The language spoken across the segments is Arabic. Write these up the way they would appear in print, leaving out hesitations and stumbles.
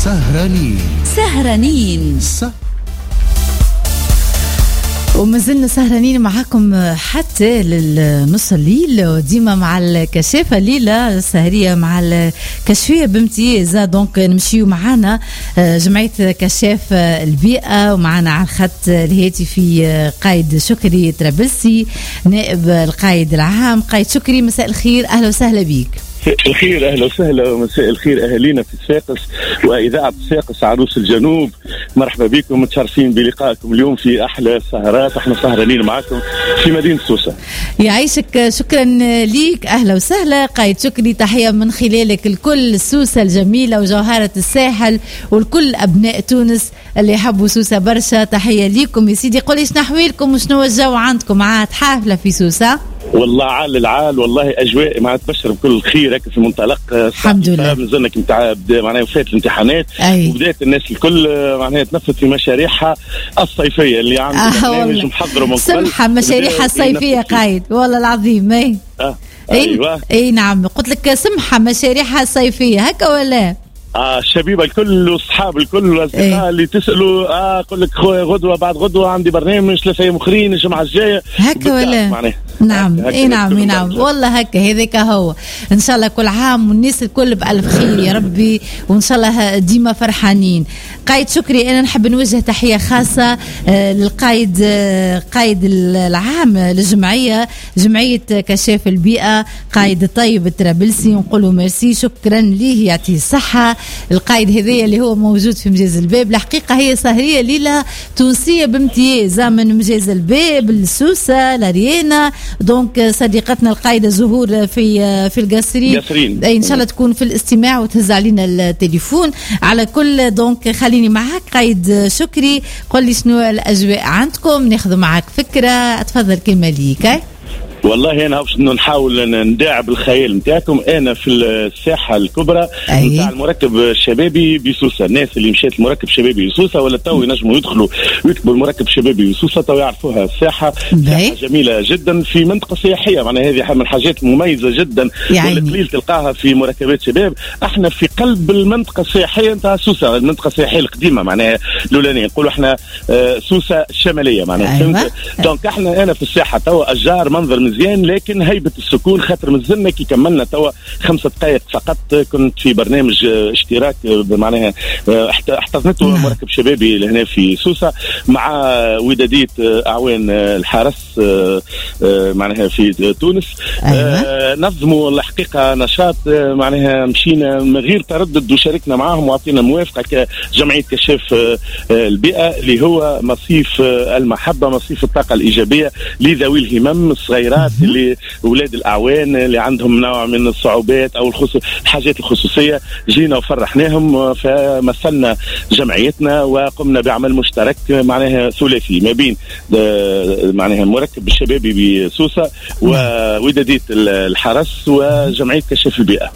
سهرانين ومازلنا سهرانين معاكم حتى للنص الليل، ديما مع الكشافة ليلة سهرية مع الكشفية بامتياز. دونك نمشيو معانا جمعية كشاف البيئة، ومعانا على الخط الهاتفي قايد شكري طرابلسي نائب القايد العام. قايد شكري، مساء الخير، أهلا وسهلا بيك. الخير، اهلا وسهلا ومساء الخير اهالينا في صفاقس واذاعه صفاقس عروس الجنوب. مرحبا بكم، متشرفين بلقائكم اليوم في احلى السهرات. احنا سهرانين معكم في مدينه سوسه. يعيشك، شكرا ليك، اهلا وسهلا قايد شكري. تحيه من خلالك لكل سوسه الجميله وجوهره الساحل والكل ابناء تونس اللي يحبوا سوسه برشا. تحيه ليكم يا سيدي. قولي شنو احوالكم وشنو الجو عندكم؟ عاد حافله في سوسه؟ والله عال العال، والله اجواء مع تبشر بكل الخير هكا في منطلق. الحمد لله. نزلنا نتاع معناها وفات الامتحانات وبدات الناس الكل معناها تنفذ في مشاريعها الصيفيه اللي عندنا برنامج محضره من قبل. سمحه مشاريعها الصيفيه قايد، والله العظيم. ايوه اي نعم، قلت لك سمحه مشاريعها الصيفيه هكا ولا؟ الشبيبه الكل واصحاب الكل والاصدقاء اللي تسالوا اقول لك خويا غدوه بعد غدوه عندي برنامج 3 ايام اخرين الجمعه الجايه هكا ولا؟ نعم نعم والله هكا هذاك هو. ان شاء الله كل عام والناس الكل بالف خير يا ربي، وان شاء الله ديما فرحانين. قايد شكري، انا نحب نوجه تحيه خاصه للقايد قايد العام للجمعيه، جمعيه كشاف البيئه، قايد طيب الطرابلسي، ونقول له ميرسي، شكرا ليه، يعطيه الصحه. القايد هذايا اللي هو موجود في مجاز الباب. الحقيقه هي سهريه ليله تونسيه بامتياز، من مجاز الباب لسوسه لريانا. دونك صديقتنا القايده زهور في القصرين، اي ان شاء الله تكون في الاستماع وتهز علينا التليفون. على كل دونك خليني معك قايد شكري، قل لي شنو الاجواء عندكم، ناخذ معك فكره. تفضل كلمه ليك. والله انا باش نداعب نداعب الخيال نتاعكم. انا في الساحه الكبرى نتاع المركب الشبابي بسوسه. الناس اللي مشات المركب شبابي بسوسه ولا تو ينجموا يدخلوا ويكتبوا المركب شبابي بسوسه، تو يعرفوها. الساحه ساحه جميله جدا في منطقه سياحيه، معناها هذه من الحاجات مميزه جدا والقليل تلقاها في مركبات شباب. احنا في قلب المنطقه السياحيه نتاع سوسه، المنطقه السياحيه القديمه معناها الاولانيه، نقولوا احنا سوسه الشماليه معناها. دونك انا في الساحه تو اشجار، منظر مزيان، لكن هيبة السكون خاطر مازلنا كي كملنا توا 5 دقائق فقط كنت في برنامج اشتراك معناها احتضنته مركب شبابي لهنا في سوسة مع ودادية أعوان الحرس معناها في تونس. نظموا الحقيقة نشاط معناها مشينا من غير تردد وشاركنا معهم وعطينا موافقة كجمعية كشاف البيئة اللي هو مصيف المحبة، مصيف الطاقة الإيجابية لذوي الهمم الصغيرات اللي ولاد الاعوان اللي عندهم نوع من الصعوبات او الحاجات الخصوصيه. جينا وفرحناهم، فمثلنا جمعيتنا وقمنا بعمل مشترك معناها ثلاثي ما بين معناها مركب الشبابي بسوسه ووداديه الحرس وجمعيه كشاف البيئه.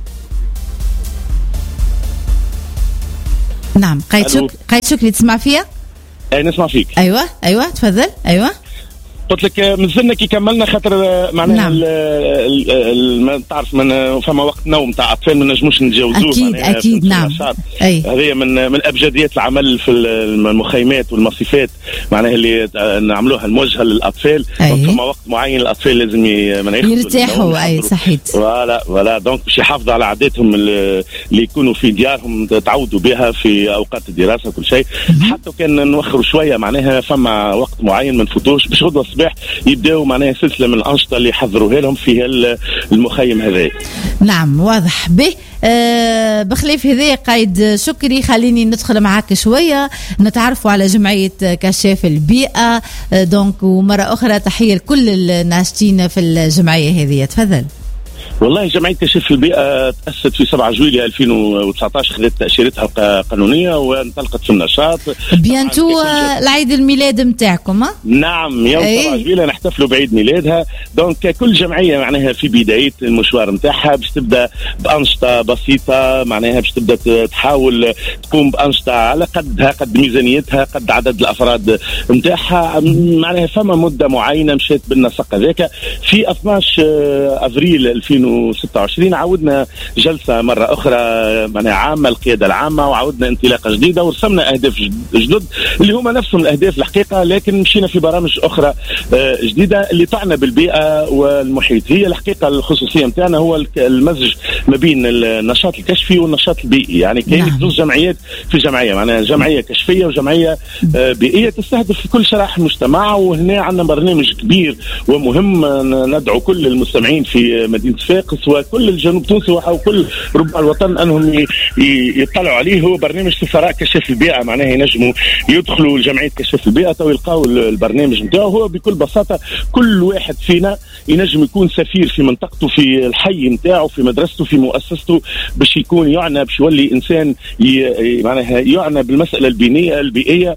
نعم قايد شكري تسمع فيها؟ اي نسمع فيك. ايوه تفضل. قلت لك مازلنا كي كملنا خاطر معناها ما تعرف من فما وقت نوم تاع اطفال ما نجموش نتجاوزوه. اكيد نعم. هذه من ابجديات العمل في المخيمات والمصيفات معناها اللي نعملوها الموجهه للاطفال. فما وقت معين الاطفال لازم يرتاحوا. اي صحيت. ولا دونك باش يحافظوا على عاداتهم اللي يكونوا في ديارهم تعودوا بها في اوقات الدراسه وكل شيء. حتى كان نوخروا شويه معناها فما وقت معين ما نفوتوش باش غدوه الصباح يبداو معناها سلسله من الانشطه اللي يحضروها لهم في المخيم هذا. نعم واضح به. بخلاف هذا قايد شكري خليني ندخل معك شويه نتعرفوا على جمعيه كشاف البيئه. دونك ومره اخرى تحيه لكل الناشطين في الجمعيه هذه. تفضل. والله جمعية كشاف البيئة تأسست في 7 جويلية 2019، خذت تأشيرتها القانونية وانطلقت في النشاط. بيانتو العيد الميلاد متاعكم. نعم يوم 7 جويلية نحتفلوا بعيد ميلادها. دونك كل جمعية معناها في بداية المشوار متاعها باش تبدأ بأنشطة بسيطة معناها باش تبدأ تحاول تقوم بأنشطة على قدها قد ميزانيتها قد عدد الأفراد متاعها معناها. فما مدة معينة مشيت بالنسق هذاك في 12 أفريل 2019 2026 عودنا جلسه مره اخرى معناها عامه، القياده العامه، وعودنا انطلاقه جديده ورسمنا اهداف جدد اللي هما نفسهم الاهداف الحقيقه، لكن مشينا في برامج اخرى جديده اللي تعنى بالبيئه والمحيط. هي الحقيقه الخصوصيه نتاعنا هو المزج ما بين النشاط الكشفي والنشاط البيئي، يعني كاين زوج جمعيات في جمعيه، معناها جمعيه كشفيه وجمعيه بيئيه تستهدف كل شرائح المجتمع. وهنا عندنا برنامج كبير ومهم ندعو كل المستمعين في مدينه صفاقس وكل الجنوب التونسي وكل ربع الوطن انهم يطلعوا عليه. هو برنامج سفراء كشف البيئه، معناه ينجموا يدخلوا لجمعيه كشف البيئه ويلقاوا البرنامج نتاعو. هو بكل بساطه كل واحد فينا ينجم يكون سفير في منطقته، في الحي نتاعو، في مدرسته، في مؤسسته، باش يكون يعنى، باش يولي انسان معناها يعنى بالمساله البيئيه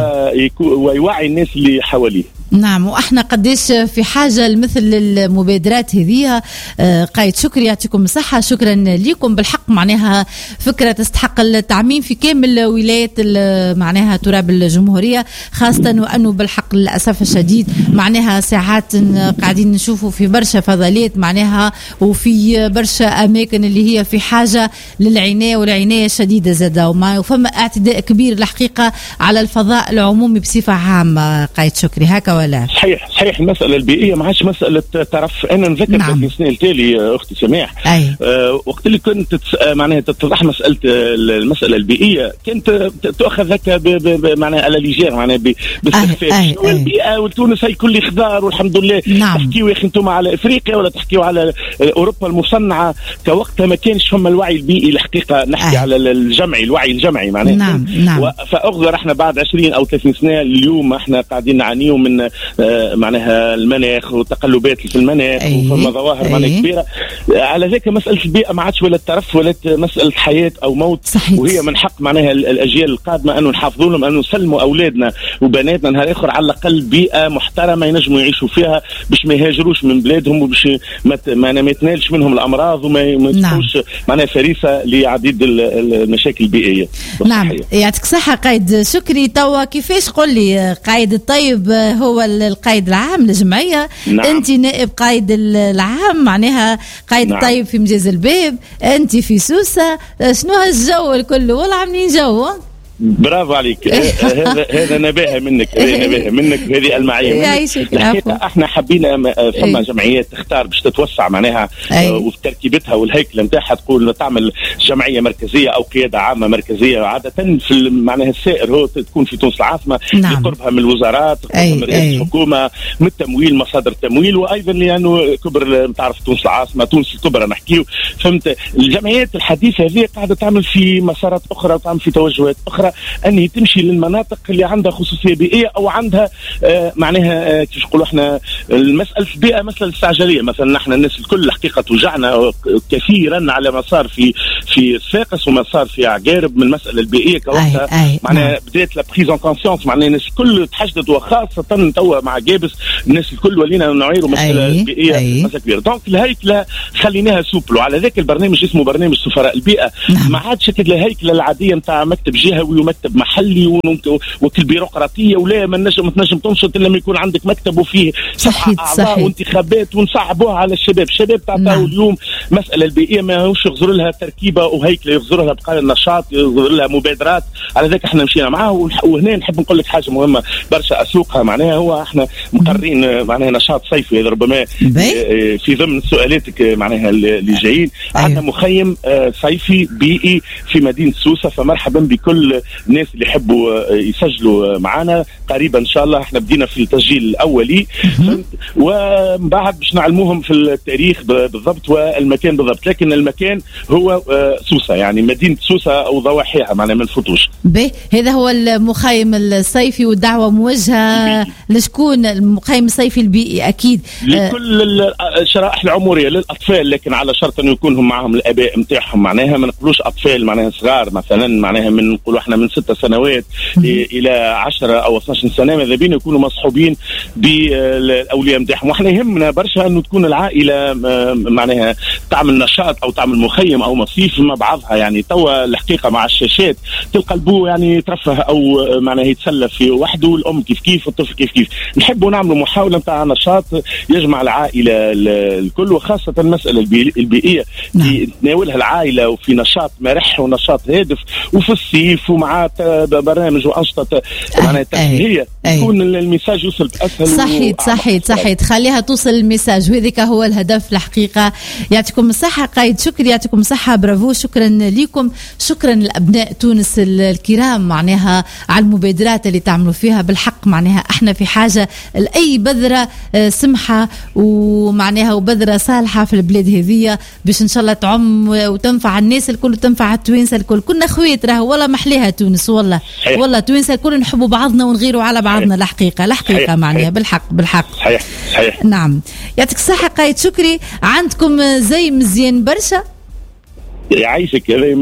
ويوعي الناس اللي حواليه. نعم، واحنا قديش في حاجه لمثل المبادرات هذه. قايد شكري يعطيكم الصحه، شكرا لكم. بالحق معناها فكره تستحق التعميم في كامل ولايات معناها تراب الجمهوريه، خاصه وانه بالحق للاسف الشديد معناها ساعات قاعدين نشوفوا في برشا فضلات معناها وفي برشا اماكن اللي هي في حاجه للعنايه والعنايه الشديده زاده، وفما اعتداء كبير الحقيقه على الفضاء العمومي بصفه عامه. قايد شكري هكا ولا؟ صحيح المسألة البيئية ما عادش مسألة طرف. أنا نذكر في السنة التالي أختي سماح وقت اللي كنت معناها تتضح مسألة المسألة البيئية كانت تأخذ هكا معناها على ليجير، معناها باستخفاف. والبيئة وتونس هي كل خضار والحمد لله. تحكيوا يا أخي أنتم على إفريقيا ولا تحكيوا على أوروبا المصنعة، كوقتها ما كانش فما الوعي البيئي الحقيقة. نحكي على الوعي الجمعي معناها. فأغذر احنا بعد 20 أو 30 سنة اليوم احنا قاعدين نعانيوا من معناها المناخ وتقلبات في المناخ وفما ظواهر معناها كبيره. على ذلك مساله البيئه ما عادش ولا ترف ولا مساله حياه او موت. صحيح. وهي من حق معناها الاجيال القادمه انه نحافظوا لهم، انه نسلموا اولادنا وبناتنا نهار اخر على الاقل بيئه محترمه ينجموا يعيشوا فيها، باش ما يهاجروش من بلادهم وباش ما يتنالش منهم الامراض وما يكونوش معناها فريسه لعديد المشاكل البيئيه. نعم، يعطيك صحه قايد شكري. توا كيفاش قل لي قايد الطيب هو القائد العام للجمعية؟ أنت نائب قائد العام معناها قائد الطيب في مجاز الباب، أنت في سوسة، شنو هالجو الكل والله عاملين جو؟ برافو عليك. هذا نباهه منك، هذه المعيه منك. احنا حبينا فما جمعيات تختار باش تتوسع معناها وفي تركيبتها والهيكله نتاعها تقول تعمل جمعيه مركزيه او قياده عامه مركزيه. عاده في معناها السائر هو تكون في تونس العاصمه بقربها من الوزارات، بقربها من رئاسه الحكومه، من التمويل، مصادر التمويل، وايضا لانه كبر تعرف تونس العاصمه، تونس الكبرى نحكيو. فهمت؟ الجمعيات الحديثه هذه قاعده تعمل في مسارات اخرى وتعمل في توجهات اخرى أني تمشي للمناطق اللي عندها خصوصية بيئية أو عندها معناها كيف نقولوا احنا المسألة البيئة مسألة استعجالية. مثلا نحن الناس الكل الحقيقة توجعنا كثيرا على ما صار في صفاقس وما صار في عقارب من المسألة البيئية كوقتها. معناها بدات لا بريز اون كونسيونس، معناها الناس الكل تحشدت، وخاصة توا مع جابس الناس الكل ولينا نعيروا مسألة البيئية مسألة كبيرة. دونك الهيكلة خليناها سوبل، وعلى ذاك البرنامج اسمه برنامج سفراء البيئة. ما عادش كده الهيكلة العادية نتاع مكتب جهوي ومكتب محلي وكل بيروقراطيه، ولا ما تنجم تنشط الا لما يكون عندك مكتب وفيه صحه اعضاء وانتخابات ونصعبوها على الشباب. الشباب تعطاو اليوم مساله البيئيه ما هوش يغزر لها تركيبه وهيكله، يغزر لها بقى النشاط، يغزر لها مبادرات. على ذلك احنا مشينا معاه. وهنا نحب نقول لك حاجه مهمه برشا اسوقها، معناها هو احنا مقررين معناها نشاط صيفي هذا ربما في ضمن سؤالاتك معناها اللي جايين. عندنا مخيم صيفي بيئي في مدينه سوسه، فمرحبا بكل الناس اللي يحبوا يسجلوا معنا. قريبا ان شاء الله احنا بدينا في التسجيل الاولي، ومن بعد باش نعلموهم في التاريخ بالضبط والمكان بالضبط. لكن المكان هو سوسه، يعني مدينه سوسه او ضواحيها، معناها ما نفوتوش. هذا هو المخيم الصيفي، والدعوه موجهه لشكون؟ المخيم الصيفي البيئي اكيد لكل الشرائح العمريه، للاطفال، لكن على شرط انه يكون معهم الاباء نتاعهم. معناها ما نقولوش اطفال معناها صغار مثلا، معناها من نقولوا احنا احنا من 6 سنوات الى 10 او 12 سنه، ماذا بينا يكونوا مصحوبين بالاولياء نتاعهم. واحنا يهمنا برشا انه تكون العائله معناها تعمل نشاط او تعمل مخيم او مصيف مع بعضها. يعني توا الحقيقه مع الشاشات تلقى البو يعني يترفه او معناها يتسلى في وحده، والام كيف والطفل كيف. نحبوا نعملوا محاوله نتاع نشاط يجمع العائله الكل، وخاصه المساله البيئيه تناولها العائله وفي نشاط مرح ونشاط هادف، وفي الصيف ومع برنامج وانشطه معناها ترفيهيه يكون الميساج يوصل باسهل. صحيت خليها توصل الميساج، وهذاك هو الهدف الحقيقه. يعطيكم الصحه قايد شكري، يعطيكم الصحه، برافو، شكرا لكم، شكرا لابناء تونس الكرام معناها على المبادرات اللي تعملوا فيها. بالحق معناها احنا في حاجه لاي بذره سمحه ومعناها وبذره صالحه في البلاد هذه، باش ان شاء الله تعم وتنفع الناس الكل، تنفع التوانسه الكل. كنا خويت راهو والله محليها تونس، والله التوانسه الكل نحبوا بعضنا ونغيروا على بعضنا. الحقيقه معناها بالحق صحيح. نعم، يعطيك الصحه قايد شكري. عندكم زي مزيان برشا، يعيشك. هذا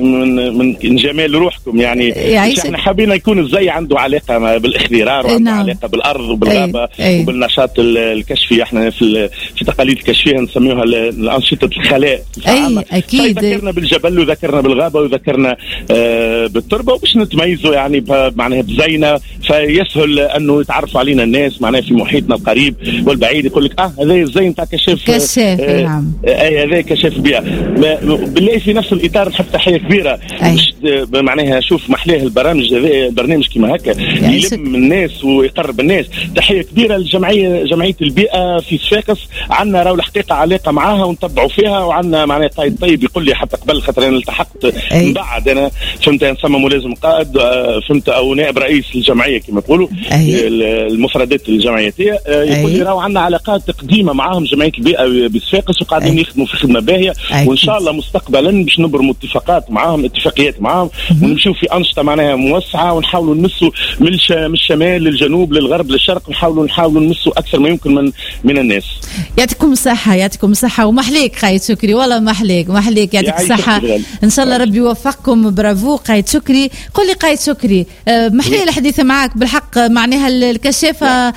من جمال روحكم. يعني احنا حابين يكون الزي عنده علاقه بالاخضرار وعنده علاقه بالارض وبالغابه وبالنشاط الكشفي. احنا في تقاليد الكشفيه نسميوها الانشطه الخلاء. اكيد ذكرنا بالجبل وذكرنا بالغابه وذكرنا بالتربه، وباش نتميزوا يعني معناها بزينا، فيسهل انه يتعرفوا علينا الناس معناها في محيطنا القريب والبعيد. يقول لك هذا الزي نتاع كشاف نعم، هذا كشاف بيئه. بالله في نفس الاطار نحب تحيه كبيره معناها شوف محلاه البرنامج كما هكا يلم الناس ويقرب الناس. تحيه كبيره جمعيه البيئه في صفاقس، عندنا راهو الحقيقه علاقه معاها ونتبعوا فيها، وعندنا معناها قائد طيب يقول لي حتى قبل خاطر انا التحقت من بعد، انا فهمت نسمى ملازم قائد، فهمت او نائب رئيس الجمعيه كما يقولوا المفردات الجمعياتيه، يقول لي راهو عندنا علاقات قديمه معاهم جمعيه البيئه بصفاقس، وقاعدين يخدموا في خدمه باهيه، وان شاء الله مستقبلا باش نبرموا اتفاقيات معاهم ونمشيو في انشطه معناها موسعه، ونحاولوا نمسوا من الشمال للجنوب للغرب للشرق، نحاولوا نمسوا اكثر ما يمكن من الناس. يعطيكم الصحه ومحليك قايد شكري، والله محليك يعطيك الصحه. ان شاء الله ربي يوفقكم. برافو قايد شكري. قل لي قايد شكري، محلي الحديث معك بالحق معناها الكشافه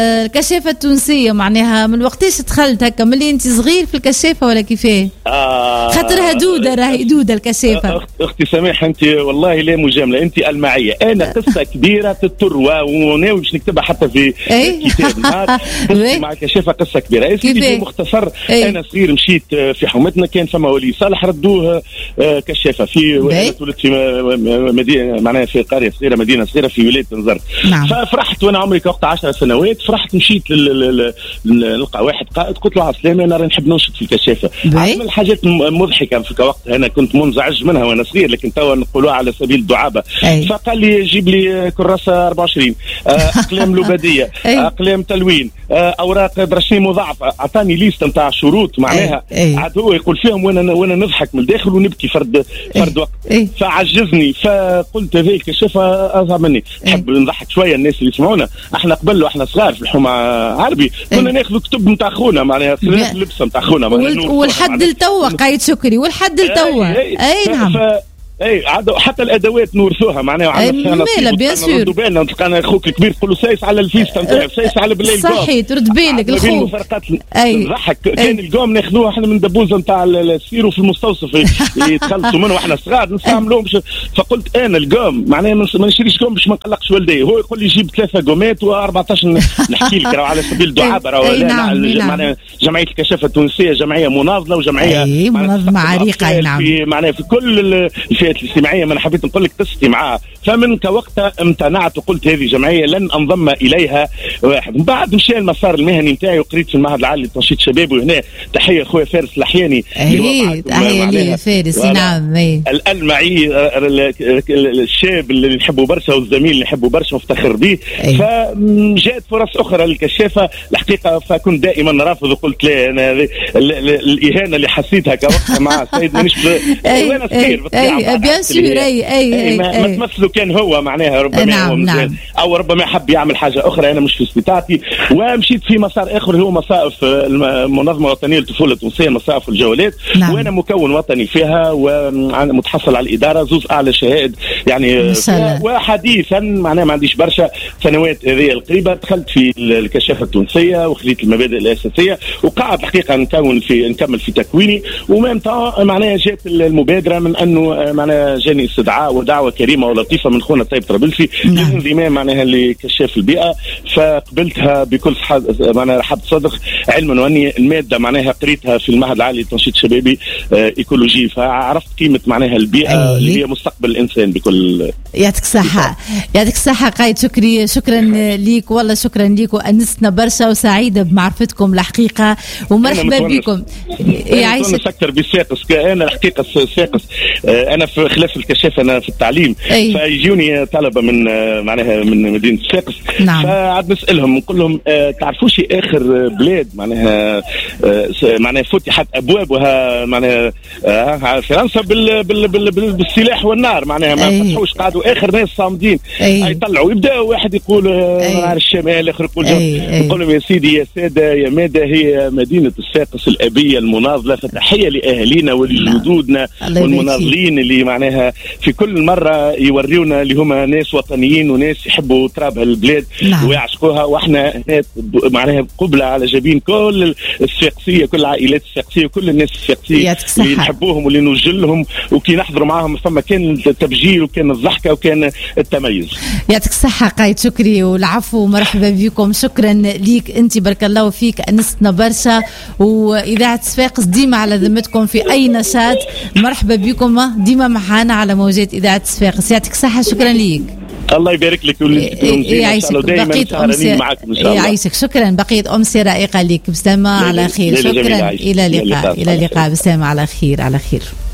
التونسيه معناها من وقتاش دخلت هكا؟ ملي انت صغير في الكشافه ولا كيفاه؟ خاطرها دودة راهي دودة الكشافة. اختي سماح انت والله لا مجاملة، انت المعية. انا قصة كبيرة تتروى وناوي باش نكتبها حتى في كتاب نهار مع الكشافة، قصة كبيرة. اسمي مختصر. انا صغير مشيت في حومتنا، كان فما ولي صالح ردوه كشافة في ولدت في مدينة معناها في قرية صغيرة، مدينة صغيرة في ولاية نزرت. ففرحت وانا عمري كوقت 10 سنوات، فرحت مشيت نلقى واحد قائد، قلت له عسلامة انا راه نحب ننشط في الكشافة. من الحاجات مضحكة في وقت انا كنت منزعج منها وانا صغير، لكن توا نقولوها على سبيل الدعابه. فقال لي جيب لي كراسه 24، اقلام لبديه، اقلام تلوين، اوراق برشيم مضاعفه. اعطاني ليست نتاع شروط معناها عاد هو يقول فيهم وانا نضحك من الداخل ونبكي فرد وقت. فعجزني، فقلت هذه الكشافه اصعب مني. نحب نضحك شويه الناس اللي يسمعونا. احنا قبل واحنا صغار في الحومه عربي كنا ناخذ كتب نتاع خونا معناها اللبسه نتاع خونا، والحد التوا قايد شكري والحد التوا. نعم. حتى الادوات نورثوها معناها. وعندنا بيان سور بالنا تلقى اخوك الكبير تقول له سايس على الفيستا نتاعو، سايس على بالليل صحيح، ترد بالك الخوف. نضحك كان القوم ناخذوها احنا من دبوزه نتاع السيرو في المستوصف يتخلصوا منه واحنا صغار نستعملوهم. فقلت انا القوم معناها ما نشريش قوم باش ما نقلقش والدي. هو يقول لي جيب 3 قومات و14. نحكي لك على سبيل الدعابه معناها جمعيه الكشافه التونسيه جمعيه مناضله وجمعيه منظمه عريقه. معناها في كل الفئات الاجتماعيه. ما انا حبيت نقول لك قصتي معها. فمن كوقتها امتنعت وقلت هذه جمعيه لن انضم اليها واحد. من بعد مشى المسار المهني نتاعي وقريت في المعهد العالي للتنشيط الشبابي، وهنا تحيه خويا فارس الحياني. تحيه لي فارس. نعم. الألمعي الشاب اللي نحبه برشا والزميل اللي نحبه برشا مفتخر به. فجاءت فرص اخرى للكشافه الحقيقه، فكنت دائما رافض وقلت لا. انا الاهانه اللي حسيتها كوقتها مع السيد مانيش وانا صغير بيان سور. اي ما تمثلوا كان هو معناها ربما نعم. او ربما حب يعمل حاجه اخرى. انا مش في استطاعتي، ومشيت في مسار اخر هو مصائف المنظمه الوطنيه للطفوله التونسيه، مصائف والجولات. نعم. وانا مكون وطني فيها ومتحصل على الاداره، زوز اعلى شهائد يعني. وحديثا معناها ما عنديش برشا سنوات هذه القريبه دخلت في الكشافه التونسيه وخليت المبادئ الاساسيه، وقاعد الحقيقه نكمل في تكويني. ومام معناها جات المبادره من انه معناها جاني استدعاء ودعوه كريمه ولطيفه من خونا طيب طرابلسي للانضمام معناها لكشاف البيئه، فقبلتها بكل معناها رحب صدق، علما واني الماده معناها قريتها في المعهد العالي للتنشيط الشبابي ايكولوجي، فعرفت قيمه معناها البيئه اللي هي مستقبل الانسان بكل. يعطيك الصحه. يعطيك الصحه قايد شكري، شكرا ليك والله، شكرا ليك، وانستنا برشا وسعيده بمعرفتكم الحقيقه، ومرحبا بكم. يعيشك اكثر بالساقس. انا الحقيقه الساقس انا في خلاف الكشاف، انا في التعليم فيجوني طلبه من معناها من مدينه الساقس. نعم. فعاد نسالهم نقول لهم تعرفوش اخر بلاد معناها فتحت ابوابها معناها فرنسا بالسلاح والنار، معناها ما فتحوش، قعدوا اخر ناس صامدين يطلعوا، يبداوا واحد يقول نهار الشمال، اخر يقول نقول لهم يا سيدي يا ساده يا ماده، هي مدينه الساقس الابيه المناضله، فتحيه لاهالينا ولجدودنا والمناضلين اللي معناها في كل مره يوريونا اللي هما ناس وطنيين وناس يحبوا تراب هالبلاد ويعشقوها. واحنا معناها قبله على جبين كل الساقسيه، كل العائلات الساقسيه وكل الناس الساقسيه اللي نحبوهم واللي نوجلهم، وكي نحضروا معهم فما كان التبجيل وكان الضحكه وكان التميز. يعطيك الصحه قايد شكري، والعفو ومرحبا بكم. شكرا ليك انت، بارك الله فيك، انستنا برشا، واذاعه صفاقس ديما على ذمتكم في اي نشاط. مرحبا بكم ديما معانا على موجات اذاعه صفاقس. يعطيك الصحه، شكرا ليك. الله يبارك لك يعيشك. بقيت يعيشك. شكرا. بقيت امسي رائقه لك. بسلامه على خير. شكرا. الى اللقاء. الى اللقاء. بسلامه على خير. على خير.